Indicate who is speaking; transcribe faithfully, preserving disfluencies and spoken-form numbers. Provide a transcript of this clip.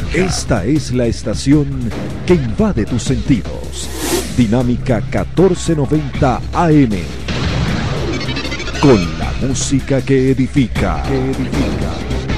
Speaker 1: Esta es la estación que invade tus sentidos. Dinámica catorce noventa A M. Con la música que edifica. Que edifica.